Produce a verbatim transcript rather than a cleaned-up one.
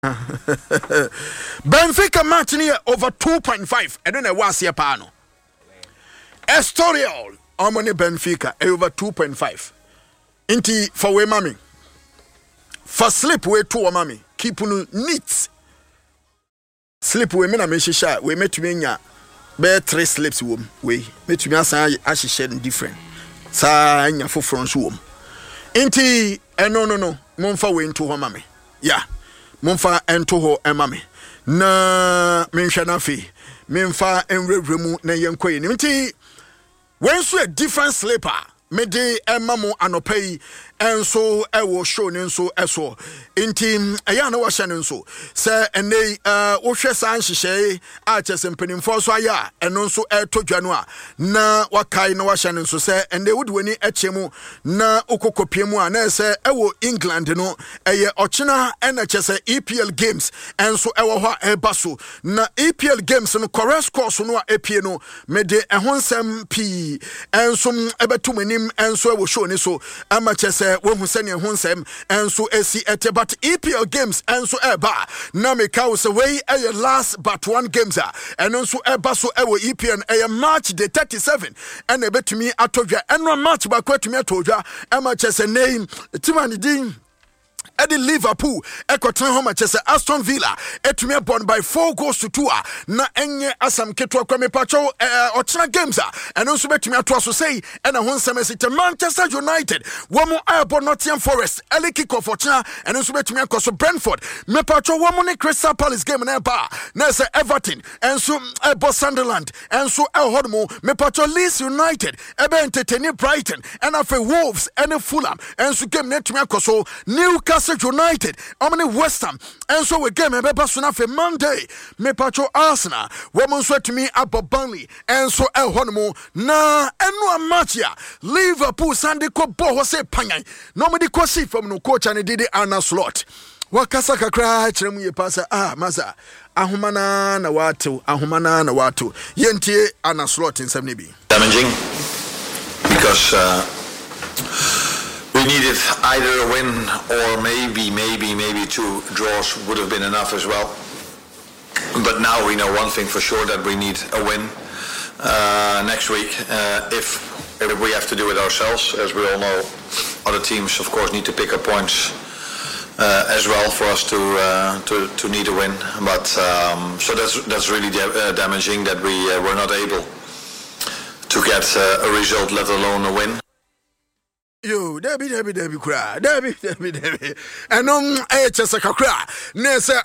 Benfica match near over two point five. I don't know what's here pano. Estoril Omoni Benfica over two point five. Inti for we mami. For sleep we two mami. Keep you neat. Sleep we me na me shisha we met me nya be three sleeps wom we met me asa ashishe different. Sa nya for front wom. Inti eh no no no momfa we into ho mami. Yeah. Momfa ento ho emame na menhwa na fe memfa enwrewremu na yenkoye nti when so a different sleeper me de emamo anopai enso ewo show ne nso eso nti eya na wo hye ne nso se enei eh wo hwe san hyehye a chese mpanimfo so aya eno nso etodwa no a na wakai na wo hye ne nso se enei wodi wani echemu na okokopie mu a na se ewo England no eye ochina ena chese E P L games enso ewo ho eba so na E P L games no correct course no a epie no me de ehonsem pi enso ebetumanim enso ewo show ne so ama chese we hu sene hu nsem enso esi ete but E P L games enso eba na me ka so we e last but one games a eno nso eba so e wo E P L e March the thirty-seven and ebetumi atodwa eno match ba kwatumi atodwa ama chese name timani din Eddie Liverpool, Ekotan Homa Chese Aston Villa, Etumia born by four goals to two. Na enye asam ketwa kwa mepacho ochina games and also betumia to so say and a one semester Manchester United, Womo Airborne Nottingham Forest, Eli kick off ochina and also betumia koso Brentford, mepacho Womo ne Crystal Palace game na ba, na se Everton and so Ebo Sunderland and so El Hodmo, mepacho Leeds United, ebe entertain Brighton and afe Wolves and Fulham and so game netumia koso Newcastle United, Omni West Ham, and so we game a Basuna for Monday. Me pacho Arsenal, woman sweat to me about Burnley, and so El Honmo, na and no match ya. Liverpool Sunday ko bo say pangay. Nobody ko see from no coach and did it Anna slot. Wakasa kakra chremu ye pasa ah maza ahumana na watu ahumana na watu yentie Anna slot in seventy b. Damaging because uh we needed either a win or maybe, maybe, maybe two draws would have been enough as well. But now we know one thing for sure, that we need a win uh, next week. Uh, if, if we have to do it ourselves, as we all know, other teams, of course, need to pick up points uh, as well for us to uh, to to need a win. But um, so that's that's really da- uh, damaging that we uh, were not able to get uh, a result, let alone a win. Yo, Debbie, Debbie, Debbie, cry, Debbie, Debbie, Debbie, and um, eh, Chesa cry. Nessa